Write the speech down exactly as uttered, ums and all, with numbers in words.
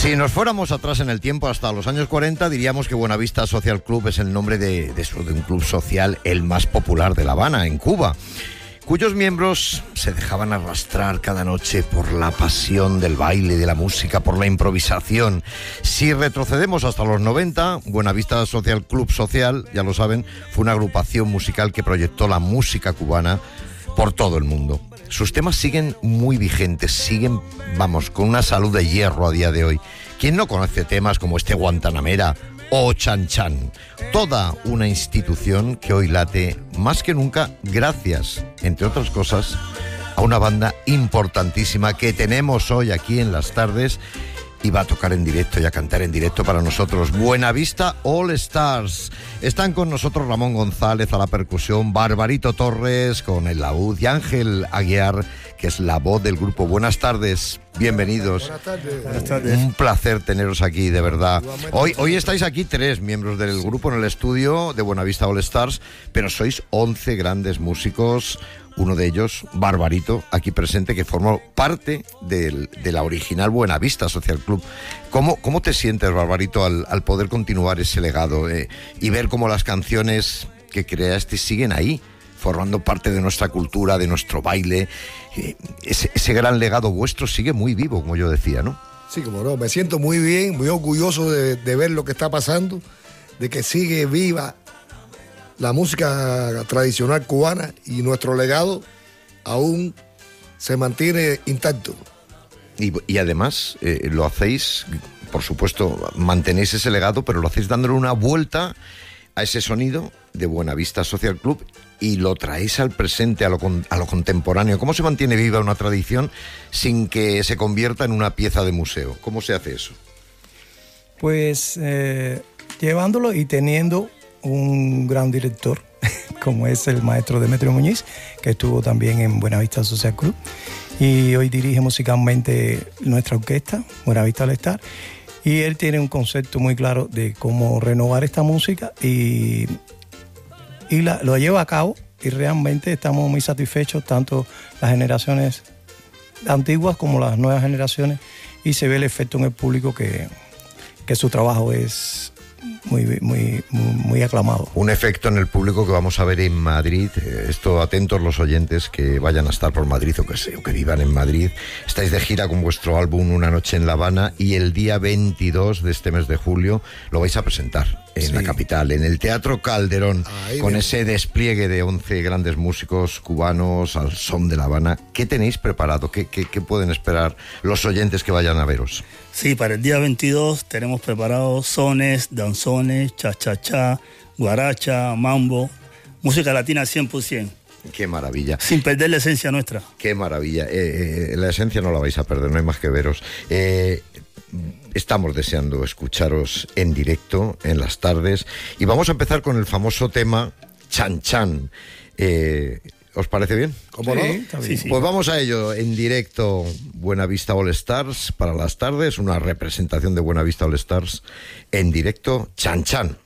Si nos fuéramos atrás en el tiempo hasta los años cuarenta, diríamos que Buenavista Social Club es el nombre de, de, de un club social el más popular de La Habana, en Cuba, cuyos miembros se dejaban arrastrar cada noche por la pasión del baile, de la música, por la improvisación. Si retrocedemos hasta los noventa, Buenavista Social Club Social, ya lo saben, fue una agrupación musical que proyectó la música cubana por todo el mundo. Sus temas siguen muy vigentes, siguen, vamos, con una salud de hierro a día de hoy. ¿Quién no conoce temas como este Guantanamera o Chan Chan? Toda una institución que hoy late más que nunca gracias, entre otras cosas, a una banda importantísima que tenemos hoy aquí en las tardes y va a tocar en directo y a cantar en directo para nosotros. Buenavista All Stars. Están con nosotros Ramón González a la percusión, Barbarito Torres con el laúd y Ángel Aguiar, que es la voz del grupo. Buenas tardes, bienvenidos. Buenas tardes. Buenas tardes. Un placer teneros aquí, de verdad. Hoy, hoy estáis aquí tres miembros del grupo en el estudio de Buenavista All Stars, pero sois once grandes músicos. Uno de ellos, Barbarito, aquí presente, que formó parte del, de la original Buenavista Social Club. ¿Cómo, cómo te sientes, Barbarito, al, al poder continuar ese legado eh, y ver cómo las canciones que creaste siguen ahí, formando parte de nuestra cultura, de nuestro baile? Eh, ese, ese gran legado vuestro sigue muy vivo, como yo decía, ¿no? Sí, como no, me siento muy bien, muy orgulloso de, de ver lo que está pasando, de que sigue viva la música tradicional cubana y nuestro legado aún se mantiene intacto. Y, y además eh, lo hacéis, por supuesto, mantenéis ese legado, pero lo hacéis dándole una vuelta a ese sonido de Buenavista Social Club y lo traéis al presente, a lo, con, a lo contemporáneo. ¿Cómo se mantiene viva una tradición sin que se convierta en una pieza de museo? ¿Cómo se hace eso? Pues eh, llevándolo y teniendo un gran director, como es el maestro Demetrio Muñiz, que estuvo también en Buenavista Social Club, y hoy dirige musicalmente nuestra orquesta, Buenavista All Stars, y él tiene un concepto muy claro de cómo renovar esta música y, y la, lo lleva a cabo, y realmente estamos muy satisfechos, tanto las generaciones antiguas como las nuevas generaciones, y se ve el efecto en el público que, que su trabajo es Muy, muy, muy, muy aclamado. Un efecto en el público que vamos a ver en Madrid. Esto, atentos los oyentes que vayan a estar por Madrid o que, sé, o que vivan en Madrid. Estáis de gira con vuestro álbum Una Noche en La Habana y el día veintidós de este mes de julio lo vais a presentar en sí. la capital, en el Teatro Calderón, Ahí con bien. ese despliegue de once grandes músicos cubanos al son de La Habana. ¿Qué tenéis preparado? ¿Qué, qué, qué pueden esperar los oyentes que vayan a veros? Sí, para el día veintidós tenemos preparados sones, danzones, cha-cha-cha, guaracha, mambo, música latina cien por ciento. Qué maravilla. Sin perder la esencia nuestra. Qué maravilla. Eh, eh, la esencia no la vais a perder, no hay más que veros. Eh, estamos deseando escucharos en directo, en las tardes, y vamos a empezar con el famoso tema Chan Chan. Eh... ¿Os parece bien? ¿Cómo no? Sí, sí, sí. Pues vamos a ello, en directo, Buenavista All Stars para las tardes, una representación de Buenavista All Stars en directo, Chan Chan.